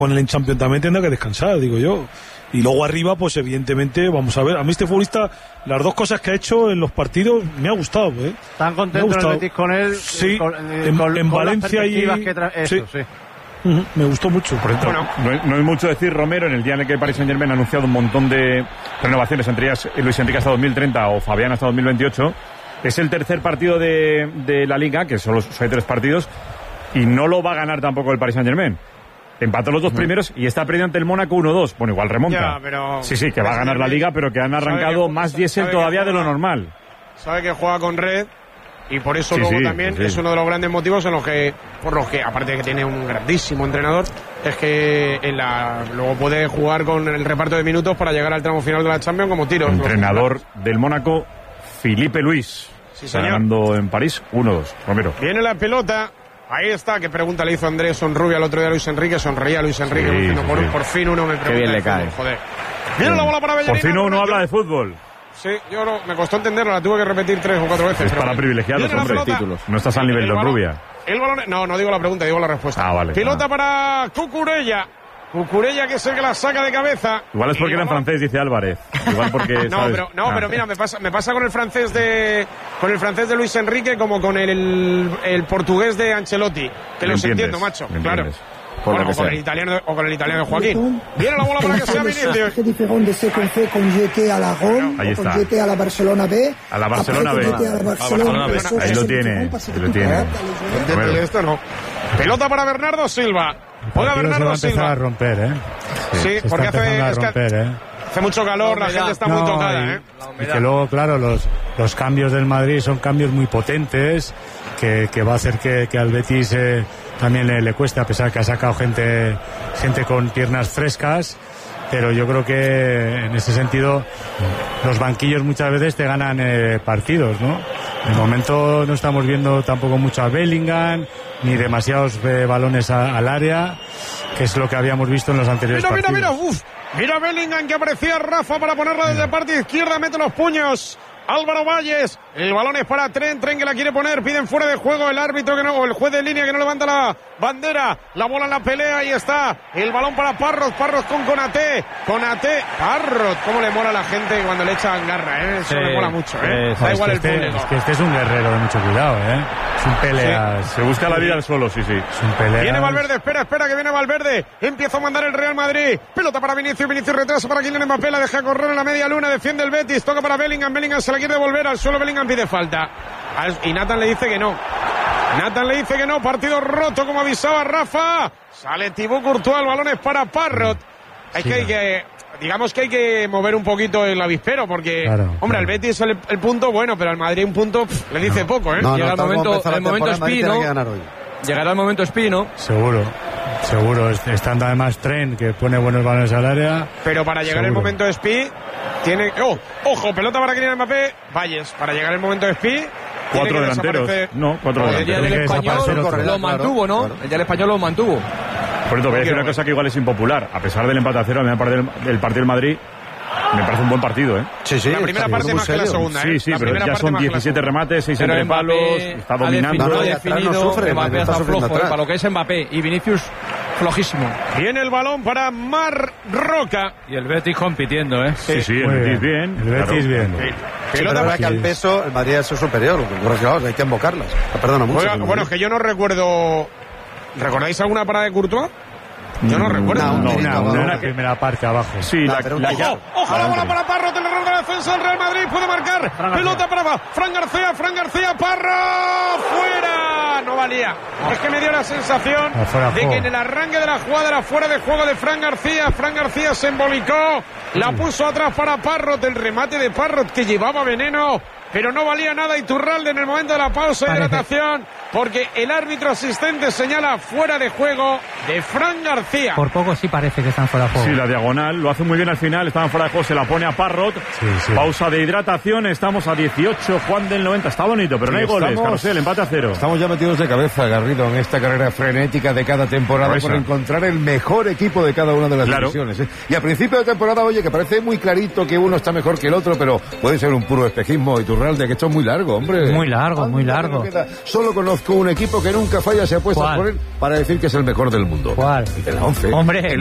con el Champions también tendrá que descansar, digo yo. Y luego arriba, pues evidentemente, vamos a ver, a mí este futbolista, las dos cosas que ha hecho en los partidos, me ha gustado, ¿eh? ¿Están contentos el Betis con él? Sí, en Valencia y... sí. Me gustó mucho. Por ejemplo, no es mucho decir, Romero, en el día en el que Paris Saint-Germain ha anunciado un montón de renovaciones, entre ellas Luis Enrique hasta 2030 o Fabián hasta 2028, es el tercer partido de la Liga, que solo hay 3 partidos, y no lo va a ganar tampoco el Paris Saint-Germain. Empató los 2 primeros y está perdiendo ante el Mónaco 1-2. Bueno, igual remonta. Ya, pero... Sí, que va a ganar la Liga, pero que han arrancado más diésel todavía de lo normal. Sabe que juega con red y por eso luego también es uno de los grandes motivos por los que, aparte de que tiene un grandísimo entrenador, es que luego puede jugar con el reparto de minutos para llegar al tramo final de la Champions como tiro. Entrenador del Mónaco, Filipe Luis. Sí, señor. Ganando en París 1-2. Romero. Viene la pelota. Ahí está, qué pregunta le hizo Andrés Sonrubia al otro día a Luis Enrique. Sonreía Luis Enrique. Por fin uno me pregunta. Qué bien le cae. Joder. Viene la bola para Bellerín. Por fin uno habla de fútbol. Sí, me costó entenderlo, la tuve que repetir 3 o 4 veces. Es para privilegiados, hombre. Títulos. No estás al nivel de Rubia. El balón, no digo la pregunta, digo la respuesta. Vale. Pelota para Cucurella. Cucurella, que es el que la saca de cabeza. Igual es porque era en francés, dice Álvarez. Igual porque pero mira, me pasa con el francés de Luis Enrique como con el portugués de Ancelotti, que los entiendo, macho. Claro. Bueno, o con el italiano de Joaquín. Viene la bola para que sea Vinicius. C'est différent de ce qu'on fait quand j'étais à la Rome, quand j'étais à la Barcelona B. A la Barcelona B. Ahí lo tiene. Esto no. Pelota para Bernardo Silva. Juega Bernardo Silva. Va a romper, ¿eh? Sí, porque hace mucho calor, la gente está muy tocada, ¿eh? Y que luego, claro, los cambios del Madrid son cambios muy potentes, que va a hacer que al Betis también le cueste, a pesar que ha sacado gente con piernas frescas. Pero yo creo que en ese sentido los banquillos muchas veces te ganan partidos, ¿no? De momento no estamos viendo tampoco mucho a Bellingham, ni demasiados balones al área, que es lo que habíamos visto en los anteriores partidos. Mira Bellingham, que aparecía Rafa para ponerla desde parte izquierda, mete los puños. Álvaro Valles, el balón es para Trent que la quiere poner, piden fuera de juego el árbitro o el juez de línea que no levanta la bandera, la bola en la pelea, ahí está, el balón para Parrot con Konaté, Parrot, cómo le mola a la gente cuando le echan garra, eso le mola mucho, da igual el público. Es que este es un guerrero de mucho cuidado, es un pelea. Se busca la vida al suelo, sí. Es un pelea. Viene Valverde, espera que viene Valverde, empieza a mandar el Real Madrid, pelota para Vinicius retrasa para Kylian Mbappé, la deja correr en la media luna, defiende el Betis, toca para Bellingham se la quiere devolver al suelo, Bellingham pide falta y Nathan le dice que no, partido roto como avisaba Rafa, sale Thibaut Courtois, el balón es para Parrot. Digamos que hay que mover un poquito el avispero porque, al Betis el punto bueno, pero al Madrid un punto le dice poco, Llega el momento Espino. Llegará el momento Espino. Seguro, estando además Trent, que pone buenos balones al área. Pero para llegar el momento de Spi, tiene... ¡Ojo! Pelota para Kylian Mbappé. Valles, para llegar el momento de Spi... 4 delanteros. No, 4 delanteros. El día del Español lo mantuvo, ¿no? El día del Español lo mantuvo. Por eso voy a decir una cosa que igual es impopular. A pesar del empate a 0, a mí el partido del Madrid me parece un buen partido, Sí. La primera parte más que la segunda, Sí, pero ya son 17 remates, 6 entre palos, está dominando. Mbappé está flojo, para lo que es Mbappé. Y Vinicius, flojísimo. Viene el balón para Mar Roca. Y el Betis compitiendo, Sí, el Betis bien. El Betis bien. Pero la verdad que al peso el Madrid es superior, claro, hay que embocarlas. Perdona mucho. Bueno, es que yo no recuerdo... ¿Recordáis alguna parada de Courtois? Yo no recuerdo. No, la primera parte abajo. Sí, Ojo, la bola para Parrot, el error de la defensa del Real Madrid, puede marcar. Pelota para Fran García, Parrot, fuera. No valía. Es que me dio la sensación de que en el arranque de la jugada era fuera de juego de Fran García se embolicó, la puso atrás para Parrot, el remate de Parrot que llevaba veneno, pero no valía nada Iturralde en el momento de la pausa de hidratación, porque el árbitro asistente señala fuera de juego de Fran García. Por poco sí parece que están fuera de juego. Sí, la diagonal lo hace muy bien al final, estaban fuera de juego, se la pone a Parrot. Sí. Pausa de hidratación, estamos a 18, Juan del 90, está bonito, pero no hay goles, Carrusel, empate a 0. Estamos ya metidos de cabeza, Garrido, en esta carrera frenética de cada temporada por encontrar el mejor equipo de cada una de las divisiones. Y a principio de temporada, oye, que parece muy clarito que uno está mejor que el otro, pero puede ser un puro espejismo. Iturralde, que esto es muy largo, hombre. Muy largo. Solo conoce conozco un equipo que nunca falla si apuestas por él para decir que es el mejor del mundo. ¿Cuál? El de la 11. Hombre.